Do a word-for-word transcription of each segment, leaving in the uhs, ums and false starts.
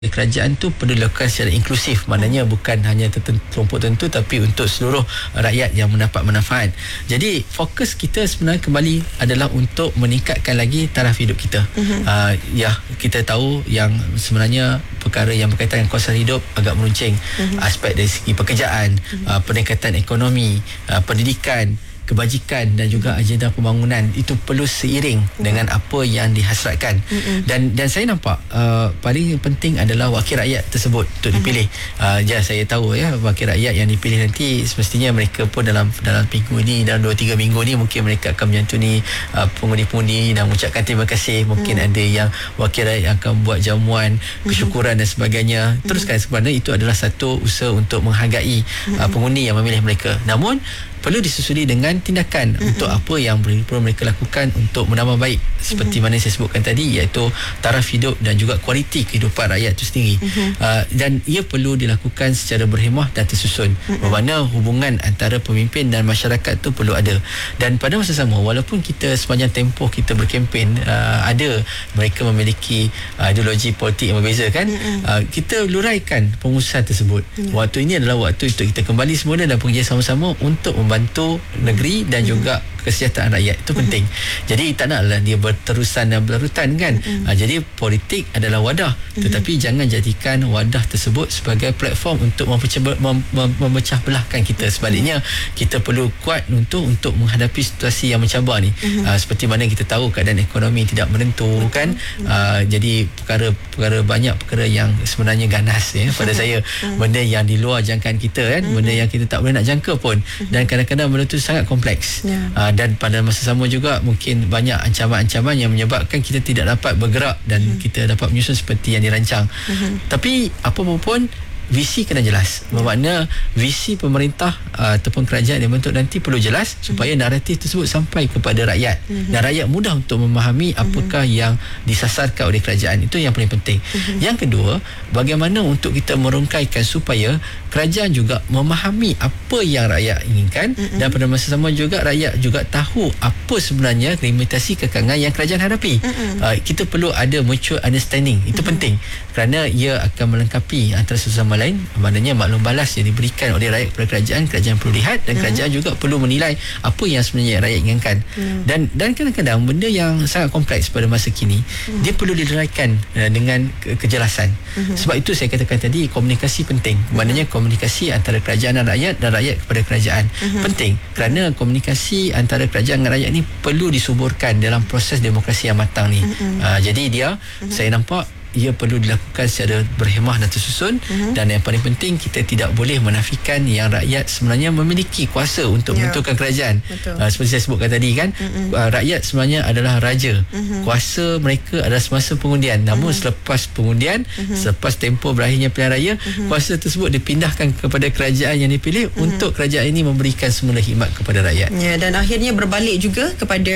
kerajaan tu perlu dilakukan secara inklusif, maknanya bukan hanya tertentu, kelompok tertentu, tapi untuk seluruh rakyat yang mendapat manfaat. Jadi fokus kita sebenarnya kembali adalah untuk meningkatkan lagi taraf hidup kita. Uh-huh. uh, ya kita tahu yang sebenarnya perkara yang berkaitan dengan kualiti hidup agak meruncing. Uh-huh. Aspek dari segi pekerjaan, uh-huh. uh, peningkatan ekonomi, uh, pendidikan, kebajikan dan juga agenda pembangunan itu perlu seiring mm. dengan apa yang dihasratkan. Mm-mm. dan dan saya nampak uh, paling penting adalah wakil rakyat tersebut untuk dipilih. Mm. Uh, ya saya tahu ya wakil rakyat yang dipilih nanti semestinya mereka pun dalam dalam minggu ini, dalam dua tiga minggu ni mungkin mereka akan menyantuni uh, pengundi-pengundi dan mengucapkan terima kasih. Mungkin mm. ada yang wakil rakyat yang akan buat jamuan mm-hmm. kesyukuran dan sebagainya. Mm-hmm. Teruskan, sebenarnya itu adalah satu usaha untuk menghargai mm-hmm. uh, pengundi yang memilih mereka. Namun perlu disusuli dengan tindakan mm-hmm. untuk apa yang perlu mereka lakukan untuk menambah baik seperti mm-hmm. mana saya sebutkan tadi, iaitu taraf hidup dan juga kualiti kehidupan rakyat itu sendiri. Mm-hmm. uh, dan ia perlu dilakukan secara berhemah dan tersusun. Mm-hmm. Bermakna hubungan antara pemimpin dan masyarakat tu perlu ada. Dan pada masa sama, walaupun kita sepanjang tempoh kita berkempen uh, ada mereka memiliki uh, ideologi politik yang berbeza kan, mm-hmm. uh, kita luraikan pengurusan tersebut. Mm-hmm. Waktu ini adalah waktu untuk kita kembali semula dan bekerja sama-sama untuk membantu negeri dan mm-hmm. juga kesejahteraan rakyat. Itu penting. Mm-hmm. Jadi tak naklah dia berterusan dan berlarutan kan. Mm-hmm. Ha, jadi politik adalah wadah, mm-hmm. tetapi jangan jadikan wadah tersebut sebagai platform untuk memecah, mem, mem, memecah belahkan kita. Sebaliknya kita perlu kuat untuk untuk menghadapi situasi yang mencabar ni. Mm-hmm. Ha, seperti mana kita tahu keadaan ekonomi tidak menentu kan. Mm-hmm. Ha, jadi perkara-perkara banyak perkara yang sebenarnya ganas ya pada saya. Mm-hmm. Benda yang di luar jangkaan kita kan, mm-hmm. benda yang kita tak boleh nak jangka pun. Mm-hmm. Dan kadang-kadang benda tu sangat kompleks. Yeah. Ha, dan pada masa sama juga mungkin banyak ancaman-ancaman yang menyebabkan kita tidak dapat bergerak dan mm-hmm. kita dapat menyusun seperti yang dirancang. Mm-hmm. Tapi apa pun visi kena jelas. Bermakna visi pemerintah uh, ataupun kerajaan yang bentuk nanti perlu jelas supaya naratif tersebut sampai kepada rakyat. Mm-hmm. Dan rakyat mudah untuk memahami apakah mm-hmm. yang disasarkan oleh kerajaan. Itu yang paling penting. Mm-hmm. Yang kedua, bagaimana untuk kita merungkaikan supaya kerajaan juga memahami apa yang rakyat inginkan, mm-hmm. dan pada masa sama juga rakyat juga tahu apa sebenarnya limitasi kekangan yang kerajaan hadapi. Mm-hmm. Uh, kita perlu ada mutual understanding. Itu mm-hmm. penting kerana ia akan melengkapi antara satu sama lain. Maknanya maklum balas yang diberikan oleh rakyat kepada kerajaan, kerajaan perlu lihat dan kerajaan mm-hmm. juga perlu menilai apa yang sebenarnya rakyat inginkan. Mm. Dan dan kadang-kadang benda yang sangat kompleks pada masa kini mm. dia perlu dileraikan uh, dengan ke- kejelasan. Mm-hmm. Sebab itu saya katakan tadi komunikasi penting. Mm-hmm. Maknanya komunikasi antara kerajaan dan rakyat dan rakyat kepada kerajaan mm-hmm. penting kerana komunikasi antara kerajaan dan rakyat ni perlu disuburkan dalam proses demokrasi yang matang ni. Mm-hmm. Uh, jadi dia mm-hmm. saya nampak ia perlu dilakukan secara berhemah dan tersusun. Uh-huh. Dan yang paling penting, kita tidak boleh menafikan yang rakyat sebenarnya memiliki kuasa untuk yeah. membentukkan kerajaan. Uh, seperti saya sebutkan tadi kan, uh-huh. uh, rakyat sebenarnya adalah raja. Uh-huh. Kuasa mereka adalah semasa pengundian. Namun uh-huh. selepas pengundian, uh-huh. selepas tempoh berakhirnya pilihan raya, uh-huh. kuasa tersebut dipindahkan kepada kerajaan yang dipilih uh-huh. untuk kerajaan ini memberikan semula khidmat kepada rakyat. Ya, dan akhirnya berbalik juga kepada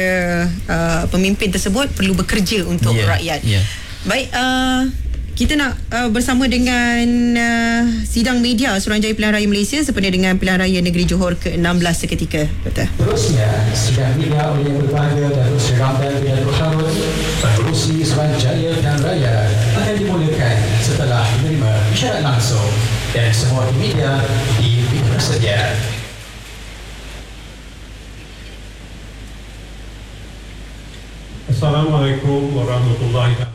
uh, pemimpin tersebut perlu bekerja untuk yeah. rakyat. Yeah. Baik, uh, kita nak uh, bersama dengan uh, sidang media Suruhanjaya Pilihan Raya Malaysia sempena dengan Pilihan Raya Negeri Johor ke enam belas seketika. Betul. Terusnya, sidang media oleh Yang Berbahagia Datuk Seri Ramdan bin Abdul Harun, Pengerusi Suruhanjaya Pilihan Raya akan dimulakan setelah menerima isyarat langsung dan semua media dipersedia. Assalamualaikum warahmatullahi wabarakatuh.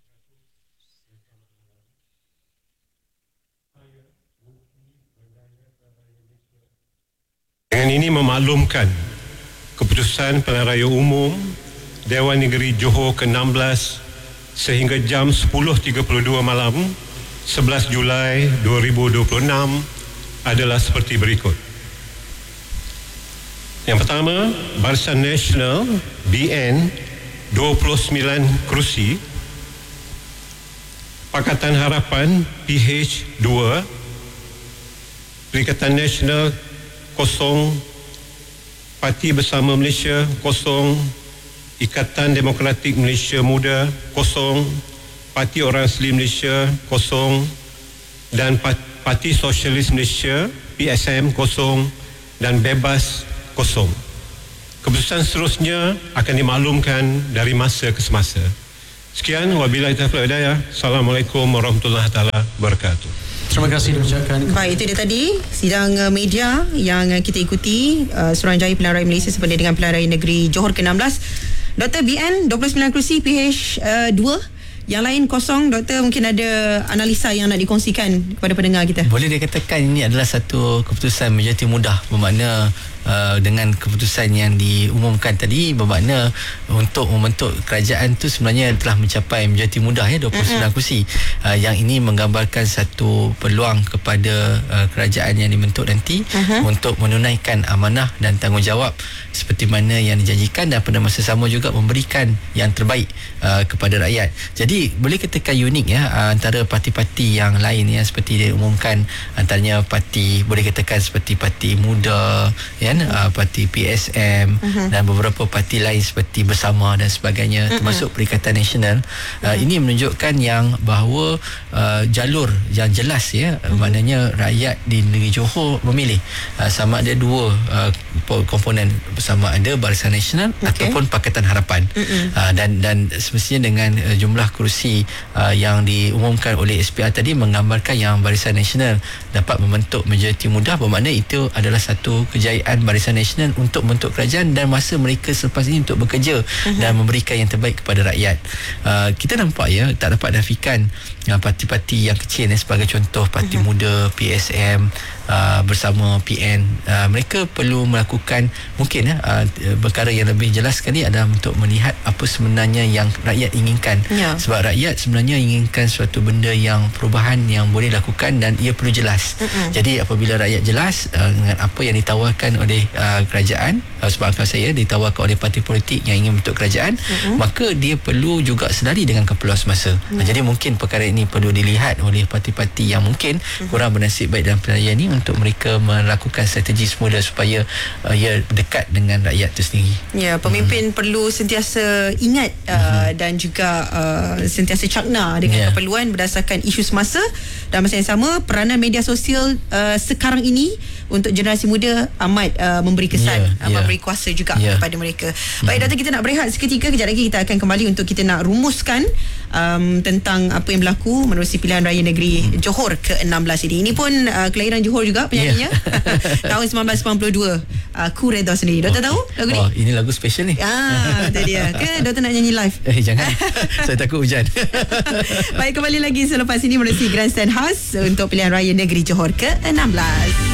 Dengan ini memaklumkan keputusan Pilihan Raya Umum Dewan Negeri Johor ke enam belas sehingga jam sepuluh tiga puluh dua malam sebelas Julai dua ribu dua puluh enam adalah seperti berikut. Yang pertama, Barisan Nasional B N dua puluh sembilan kerusi, Pakatan Harapan P H dua, Perikatan Nasional kosong, Parti Bersama Malaysia kosong, Ikatan Demokratik Malaysia Muda kosong, Parti Orang Asli Malaysia kosong, dan Parti Sosialis Malaysia P S M kosong, dan Bebas kosong. Keputusan seterusnya akan dimaklumkan dari masa ke semasa. Sekian, wabillahi taufiq wal hidayah. Assalamualaikum warahmatullahi taala wabarakatuh. Terima kasih diucapkan. Baik, itu dia tadi sidang uh, media yang uh, kita ikuti uh, Suruhanjaya Pilihan Raya Malaysia sebenarnya dengan Pilihan Raya Negeri Johor ke enam belas. Doktor B N, dua puluh sembilan kerusi, P H uh, dua. Yang lain kosong. Doktor, mungkin ada analisa yang nak dikongsikan kepada pendengar kita. Boleh dikatakan ini adalah satu keputusan majoriti mudah, bermakna Uh, dengan keputusan yang diumumkan tadi, bermakna untuk membentuk kerajaan tu sebenarnya telah mencapai majoriti mudah ya, dua puluh sembilan uh-huh. kursi. Uh, yang ini menggambarkan satu peluang kepada uh, kerajaan yang dibentuk nanti uh-huh. untuk menunaikan amanah dan tanggungjawab seperti mana yang dijanjikan, dan pada masa sama juga memberikan yang terbaik uh, kepada rakyat. Jadi boleh katakan unik ya uh, antara parti-parti yang lain yang seperti diumumkan, antaranya parti boleh katakan seperti Parti Muda ya, Uh, parti P S M uh-huh. dan beberapa parti lain seperti Bersama dan sebagainya, uh-huh. termasuk Perikatan Nasional. uh, uh-huh. Ini menunjukkan yang bahawa uh, jalur yang jelas ya, uh-huh. maknanya rakyat di negeri Johor memilih uh, sama ada dua uh, komponen, sama ada Barisan Nasional okay. ataupun Pakatan Harapan. uh-huh. uh, dan dan semestinya dengan uh, jumlah kerusi uh, yang diumumkan oleh S P R tadi menggambarkan yang Barisan Nasional dapat membentuk majoriti mudah, bermakna itu adalah satu kejayaan Barisan Nasional untuk membentuk kerajaan dan masa mereka selepas ini untuk bekerja uh-huh. dan memberikan yang terbaik kepada rakyat. Uh, kita nampak ya, tak dapat nafikan uh, parti-parti yang kecil ya, sebagai contoh Parti uh-huh. Muda, P S M, uh, Bersama, P N, uh, mereka perlu melakukan mungkin ya, uh, perkara yang lebih jelas sekali adalah untuk melihat apa sebenarnya yang rakyat inginkan. Yeah. Sebab rakyat sebenarnya inginkan suatu benda yang perubahan yang boleh lakukan dan ia perlu jelas. Uh-huh. Jadi apabila rakyat jelas uh, dengan apa yang ditawarkan oleh Uh, kerajaan, uh, sebab akal saya ditawarkan oleh parti politik yang ingin bentuk kerajaan, uh-huh. maka dia perlu juga sedari dengan keperluan semasa. uh-huh. uh, jadi mungkin perkara ini perlu dilihat oleh parti-parti yang mungkin uh-huh. kurang bernasib baik dalam pilihan ini, untuk mereka melakukan strategi semula supaya uh, ia dekat dengan rakyat itu sendiri. Ya, pemimpin uh-huh. perlu sentiasa ingat uh, uh-huh. dan juga uh, sentiasa cakna dengan yeah. keperluan berdasarkan isu semasa. Dan masa yang sama, peranan media sosial uh, sekarang ini untuk generasi muda amat uh, memberi kesan, yeah, yeah. memberi kuasa juga yeah. kepada mereka. Baik, mm. Doktor, kita nak berehat seketika. Kejap lagi kita akan kembali untuk kita nak rumuskan um, tentang apa yang berlaku menerusi Pilihan Raya Negeri mm. Johor ke enam belas ini. Ini pun uh, kelahiran Johor juga penyanyinya. Yeah. Tahun sembilan belas lapan puluh dua. Uh, Ku Redha sendiri. Doktor oh. tahu lagu ni? Oh, ini lagu special ni. Ah, itu dia. Ke Doktor nak nyanyi live? Eh, jangan. Saya takut hujan. Baik, kembali lagi selepas ini menerusi Grandstand khas untuk Pilihan Raya Negeri Johor ke enam belas.